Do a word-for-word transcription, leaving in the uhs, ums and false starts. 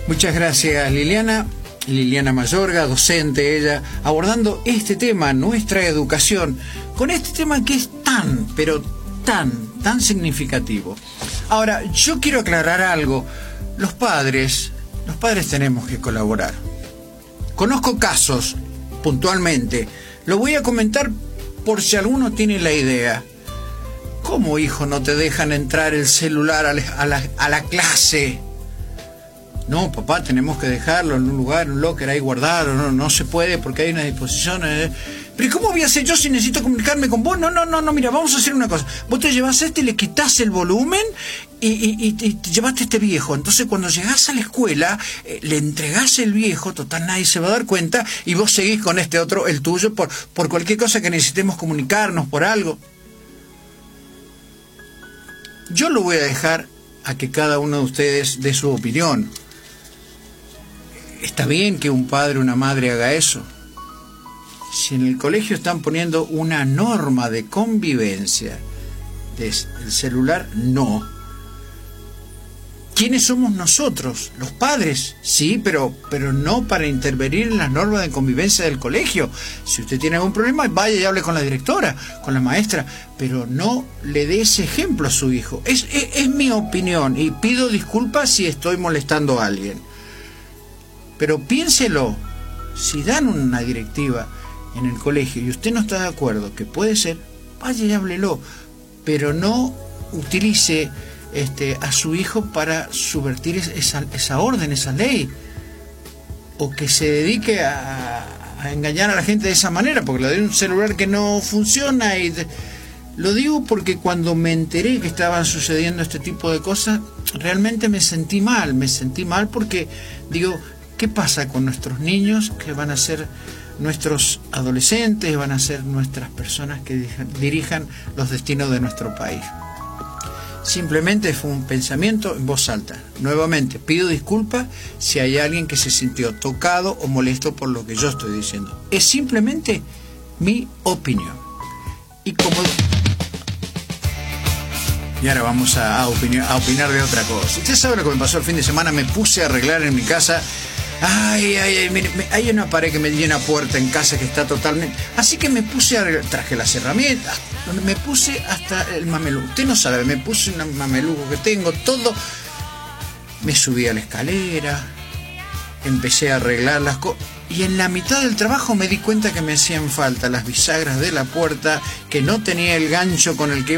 Muchas gracias, Liliana. Liliana Mayorga, docente ella, abordando este tema, nuestra educación, con este tema que es tan, pero tan, tan significativo. Ahora, yo quiero aclarar algo. Los padres, los padres tenemos que colaborar. Conozco casos, puntualmente, lo voy a comentar por si alguno tiene la idea. ¿Cómo, hijo, no te dejan entrar el celular a la, a la, a la clase? No, papá, tenemos que dejarlo en un lugar, en un locker ahí guardado, no, no se puede porque hay una disposición. Eh. Pero ¿cómo voy a hacer yo si necesito comunicarme con vos? No, no, no, no, mira, vamos a hacer una cosa. Vos te llevas este, le quitas el volumen y, y, y, y te llevaste este viejo. Entonces cuando llegás a la escuela, eh, le entregás el viejo, total nadie se va a dar cuenta, y vos seguís con este otro, el tuyo, por, por cualquier cosa que necesitemos comunicarnos, por algo. Yo lo voy a dejar a que cada uno de ustedes dé su opinión. ¿Está bien que un padre o una madre haga eso? Si en el colegio están poniendo una norma de convivencia del celular, no. ¿Quiénes somos nosotros? Los padres, sí, pero, pero no para intervenir en las normas de convivencia del colegio. Si usted tiene algún problema, vaya y hable con la directora, con la maestra, pero no le dé ese ejemplo a su hijo. Es, es, es mi opinión y pido disculpas si estoy molestando a alguien. Pero piénselo, si dan una directiva en el colegio y usted no está de acuerdo, que puede ser, vaya y háblelo, pero no utilice este, a su hijo para subvertir esa, esa orden, esa ley, o que se dedique a, a engañar a la gente de esa manera, porque le doy un celular que no funciona. Y de, lo digo porque cuando me enteré que estaban sucediendo este tipo de cosas, realmente me sentí mal, me sentí mal porque digo, ¿qué pasa con nuestros niños que van a ser nuestros adolescentes, van a ser nuestras personas que dirijan, dirijan los destinos de nuestro país? Simplemente fue un pensamiento en voz alta. Nuevamente, pido disculpas si hay alguien que se sintió tocado o molesto por lo que yo estoy diciendo. Es simplemente mi opinión. Y como... Y ahora vamos a, a, opinar, a opinar de otra cosa. Usted sabe lo que me pasó el fin de semana. Me puse a arreglar en mi casa. Ay, ay, ay, mire, me, hay una pared que me dio una puerta en casa que está totalmente... Así que me puse a arreglar, traje las herramientas, me puse hasta el mameluco. Usted no sabe, me puse un mameluco que tengo, todo. Me subí a la escalera, empecé a arreglar las cosas. Y en la mitad del trabajo me di cuenta que me hacían falta las bisagras de la puerta, que no tenía el gancho con el que